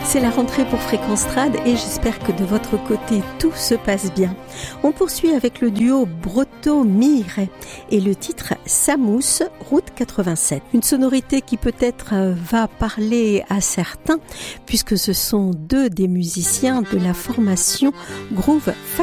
C'est la rentrée pour Fréquence Trad et j'espère que de votre côté tout se passe bien. On poursuit avec le duo Brotto-Mire et le titre Samous, route 87. Une sonorité qui peut-être va parler à certains puisque ce sont deux des musiciens de la formation Groove